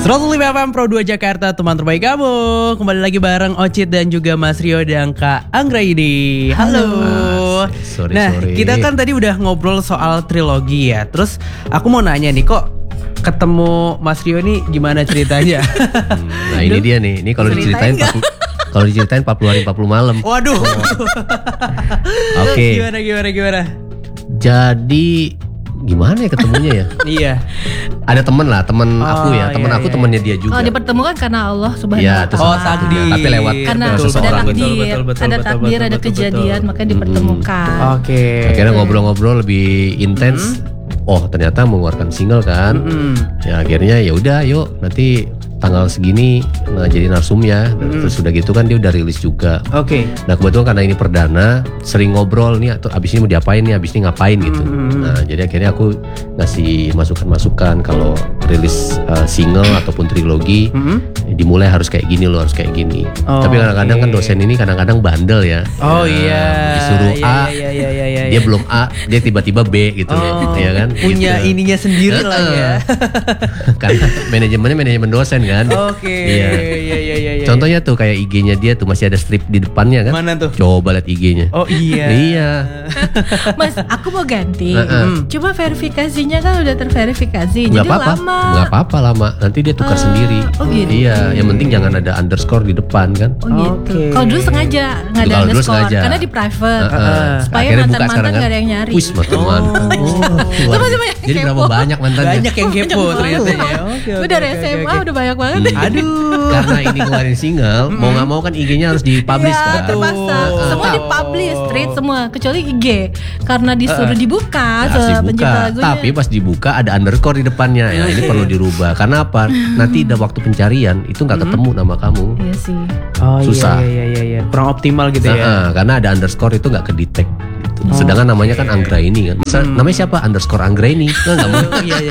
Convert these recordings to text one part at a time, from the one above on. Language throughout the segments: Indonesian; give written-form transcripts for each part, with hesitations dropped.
105 FM Pro 2 Jakarta, teman terbaik kamu. Kembali lagi bareng Ocit dan juga Mas Rio dan Kak Anggra ini. Halo. Sorry. Kita kan tadi udah ngobrol soal trilogi ya. Terus aku mau nanya nih, kok ketemu Mas Rio nih gimana ceritanya? Nah ini dia nih. Ini kalau diceritain kalau diceritain 40 hari 40 malam. Waduh. Oke. Gimana? Jadi gimana ya ketemunya ya? Iya. Ada temen aku ya. Temen aku temennya dia juga. Oh, dipertemukan karena Allah Subhanahu Iya, wa Ta'ala. takdir. Tapi lewat Karena seseorang. ada takdir, ada kejadian, makanya dipertemukan. Oke. Akhirnya ngobrol-ngobrol lebih intens. Oh, ternyata mengeluarkan single kan. Ya akhirnya ya udah, yuk nanti tanggal segini jadi narsum ya. Terus udah gitu kan dia udah rilis juga. Oke. Nah kebetulan karena ini perdana, sering ngobrol nih atau abis ini mau diapain nih, abis ini ngapain gitu. Nah jadi akhirnya aku ngasih masukan-masukan kalau rilis single ataupun trilogi dimulai harus kayak gini loh, harus kayak gini. Tapi kadang-kadang kan dosen ini kadang-kadang bandel ya. Oh iya. Disuruh A, iya. dia belum A, dia tiba-tiba B gitu loh, ya kan? Punya gitu. ininya sendiri lah ya. Karena manajemennya manajemen dosen kan. Oke. Iya. Contohnya tuh kayak IG-nya dia tuh masih ada strip di depannya kan. Mana tuh? Coba lihat IG-nya. Oh iya. Iya. Mas, aku mau ganti. Cuma verifikasinya kan udah terverifikasi, Nggak jadi apa-apa. lama. Nggak apa-apa lama. Nanti dia tukar sendiri. Oh gitu. Iya, yang penting jangan ada underscore di depan kan. Oh gitu. Oke. Kalau dulu sengaja nggak ada Kalau dulu underscore, sengaja. karena di private. Supaya Akhirnya buka mantan-mantan sekarang kan. nggak ada yang nyari. Wis mantan-mantan. Luar Masih biasa. banyak Jadi kepo. berapa banyak mantannya? Banyak yang kepo ternyata ya. Oke. Gue dari SMA udah banyak banget. Aduh. Karena ini ngeluarin single, mau nggak mau kan IG-nya harus dipublish Iya, kan. terpaksa. Semua dipublish straight semua, kecuali IG. Karena disuruh dibuka Harus pencipta dibuka, lagunya. tapi pas dibuka ada underscore di depannya. Ya ini perlu dirubah. Karena apa? Nanti ada waktu pencarian itu nggak ketemu nama kamu. Iya sih. Oh Susah. iya. Kurang optimal gitu ya. Karena ada underscore itu nggak kedetek. Gitu. Sedangkan namanya kan Anggra ini kan. Namanya siapa? Underscore Anggra ini. Nggak mau.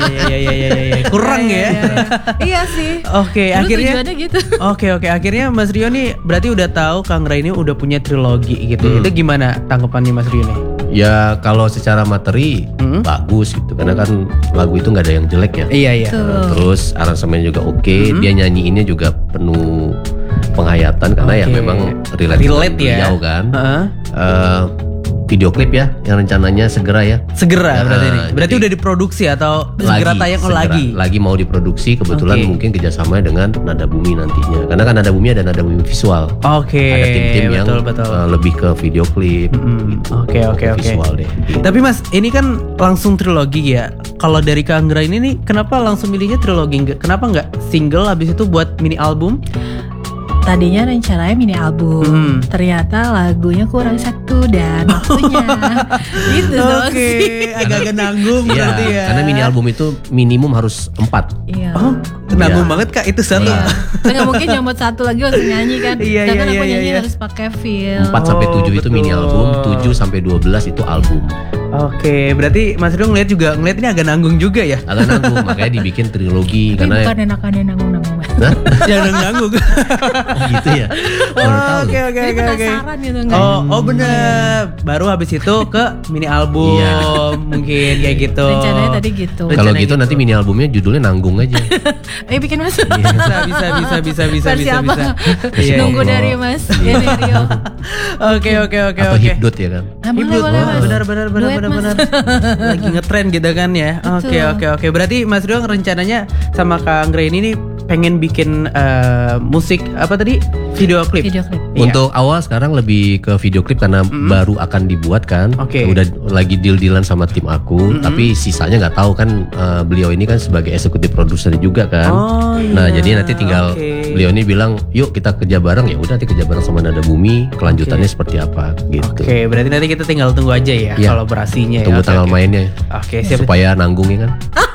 Iya. Kurang ya. Iya sih. Oke, Dulu akhirnya tujuannya gitu. Oke, akhirnya Mas Rio nih berarti udah tahu Kang Ray ini udah punya trilogi gitu. Itu gimana tanggapannya Mas Rio nih? Ya kalau secara materi bagus gitu. Karena kan lagu itu nggak ada yang jelek ya. Iya. Terus aransemennya juga oke. Dia nyanyiinnya juga penuh penghayatan karena ya Oke. memang relate ya. beliau kan. Heeh. Video klip ya yang rencananya segera ya. Segera berarti ini. Berarti jadi- udah diproduksi atau segera tayang lagi mau diproduksi kebetulan Oke. mungkin kerjasama dengan Nada Bumi nantinya karena kan Nada Bumi ada Nada Bumi visual. Oke. Ada tim-tim yang betul. lebih ke video klip gitu. Oke. Visual deh gitu. Tapi Mas, ini kan langsung trilogi ya. Kalau dari Kang Ray ini nih, kenapa langsung milihnya trilogi? Kenapa nggak single habis itu buat mini album? Tadinya rencananya mini album, ternyata lagunya kurang satu dan waktunya. Gitu doang Oke, sih. agak-agak nanggung Iya, berarti ya. karena mini album itu minimum harus 4. Iya. Oh, nanggung Iya. banget Kak itu satu. Iya. Nggak mungkin nyomot satu lagi langsung nyanyi kan. Iya, Sedangkan iya, aku iya, nyanyi iya. harus pakai film. 4 sampai 7 itu mini betul. album, 7 sampai 12 itu album. Oke, berarti Mas Rio ngeliat ini agak nanggung juga ya? Agak nanggung, makanya dibikin trilogi Tapi karena bukan enakannya nanggung-nanggung. Hah? Jangan nanggung. Oh gitu ya. Baru tahu. Oke. Jadi penasaran gitu kan. Oh bener. Baru habis itu ke mini album Iya. mungkin kayak gitu. Rencananya tadi gitu. Kalau Rencananya gitu nanti mini albumnya judulnya Nanggung aja. Bikin mas. Bisa. apa? Iya, Nunggu iya. dari mas. Ya dari Rio. Oke. Atau Hipdot ya kan. Nah, boleh, Hibdut, boleh, mas. benar. Duet, Mas. Lagi ngetren gitu kan ya. Betul. Oke. Berarti Mas Rio rencananya sama Kang Ray ini pengen bikin musik apa tadi? Video klip. Video klip. Iya. Untuk awal sekarang lebih ke video klip karena baru akan dibuat kan. Oke. Udah lagi deal-dealan sama tim aku, tapi sisanya nggak tahu kan. Beliau ini kan sebagai eksekutif produser juga kan. Oh, iya. Nah jadi nanti tinggal Oke. beliau ini bilang, yuk kita kerja bareng. Ya udah nanti kerja bareng sama Nada Bumi. Kelanjutannya seperti apa gitu. Oke, berarti nanti kita tinggal tunggu aja ya Iya. kolaborasinya ya. Tunggu Oke, tanggal oke. mainnya Oke, siap. supaya nanggungnya kan.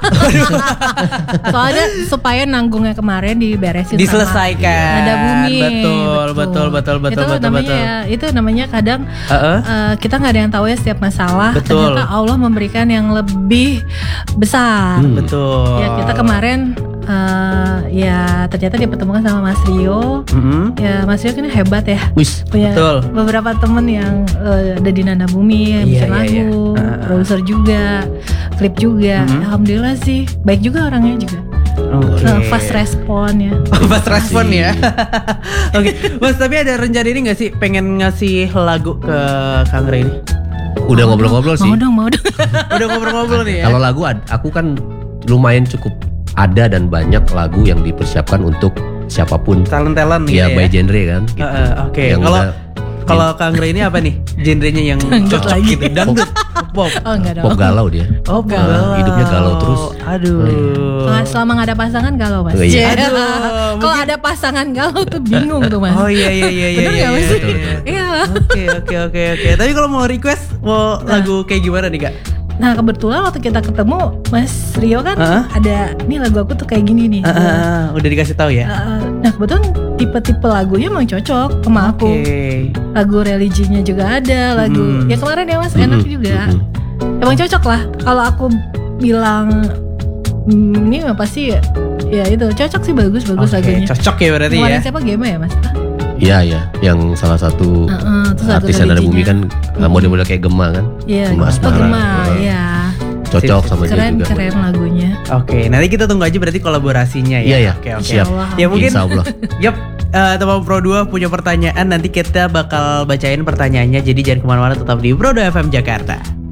Soalnya supaya nanggungnya kemarin diberesin Diselesaikan. Nada Bumi. Betul. Itu namanya ya, itu namanya kadang kita nggak ada yang tahu ya setiap masalah. Betul. Ternyata Allah memberikan yang lebih besar. Betul. Ya kita kemarin ya ternyata dipertemukan sama Mas Rio. Ya Mas Rio kan hebat ya. Wis. Punya Betul. beberapa temen yang ada di Nada Bumi yang Iya, bikin lagu, iya. produser juga, klip juga. Alhamdulillah sih, baik juga orangnya juga. Fast respon ya. Fast respon ya. Oke, Mas, tapi ada rencana ini nggak sih pengen ngasih lagu ke Kang Ray ini? Udah ngobrol-ngobrol sih. Mau dong. Udah ngobrol-ngobrol nih ya. Kalau lagu aku kan lumayan cukup ada dan banyak lagu yang dipersiapkan untuk siapapun. Talent gitu Ya ya. by genre kan. Gitu. Oke. Yang Kalau Kang Ray ini apa nih? Genrenya yang Dangdut cocok lagi. gitu. Dangdut, pop. Oh enggak pop dong. galau dia. Oh, hidupnya galau terus. Aduh. Selama nggak ada pasangan galau Mas. Oh, iya. Aduh, Kalau mungkin- ada pasangan galau tuh bingung tuh Mas. Oh iya. Bener nggak Mas? betul, betul. Iya. Oke. Tapi kalau mau request mau lagu kayak gimana nih, Kak? Nah kebetulan waktu kita ketemu Mas Rio kan ada nih lagu aku tuh kayak gini nih. Udah dikasih tahu ya? Nah kebetulan tipe-tipe lagunya emang cocok sama aku. Oke. Lagu religinya juga ada, lagu ya kemarin ya Mas enak juga. Emang cocok lah. Kalau aku bilang ini mah pasti ya itu cocok sih, bagus Oke, lagunya. cocok ya berarti Kemarin ya. siapa Gema ya Mas? Iya, yang salah satu Terus lagu artis yang ada bumi religinya. kan model-model kayak Gema kan. Iya, Gema Asmara. Gema, iya. Cocok sama dia Keren juga. lagunya. Oke, nanti kita tunggu aja berarti kolaborasinya ya. Iya. Oke. Siap. Insyaallah. Ya mungkin Insya Allah. Yap, teman Pro 2 punya pertanyaan, nanti kita bakal bacain pertanyaannya. Jadi jangan kemana-mana, tetap di Pro 2 FM Jakarta.